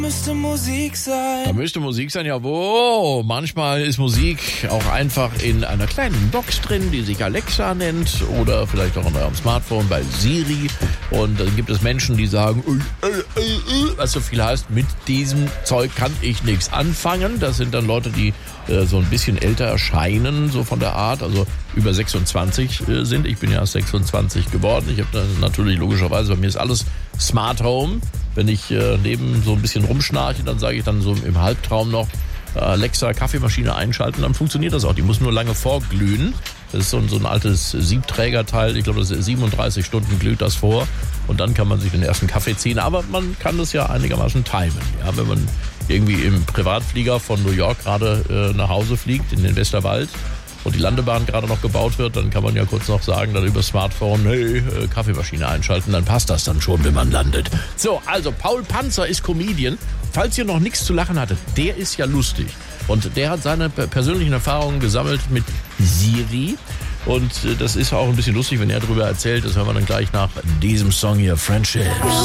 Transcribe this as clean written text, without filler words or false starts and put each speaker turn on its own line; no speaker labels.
Müsste Musik sein.
Da müsste Musik sein, ja wo? Manchmal ist Musik auch einfach in einer kleinen Box drin, die sich Alexa nennt oder vielleicht auch in eurem Smartphone bei Siri. Und dann gibt es Menschen, die sagen, was so viel heißt, mit diesem Zeug kann ich nichts anfangen. Das sind dann Leute, die so ein bisschen älter erscheinen, so von der Art, also über 26 sind. Ich bin ja erst 26 geworden. Ich habe natürlich logischerweise, bei mir ist alles Smart Home. Wenn ich neben so ein bisschen rumschnarche, dann sage ich dann so im Halbtraum noch, Alexa, Kaffeemaschine einschalten, dann funktioniert das auch. Die muss nur lange vorglühen. Das ist so ein altes Siebträgerteil. Ich glaube, das ist 37 Stunden glüht das vor. Und dann kann man sich den ersten Kaffee ziehen. Aber man kann das ja einigermaßen timen. Ja, wenn man irgendwie im Privatflieger von New York gerade nach Hause fliegt, in den Westerwald, und die Landebahn gerade noch gebaut wird, dann kann man ja kurz noch sagen, dann über Smartphone, hey, Kaffeemaschine einschalten, dann passt das dann schon, wenn man landet. So, also Paul Panzer ist Comedian. Falls ihr noch nichts zu lachen hattet, der ist ja lustig. Und der hat seine persönlichen Erfahrungen gesammelt mit Siri. Und das ist auch ein bisschen lustig, wenn er darüber erzählt. Das hören wir dann gleich nach diesem Song hier, Friendships.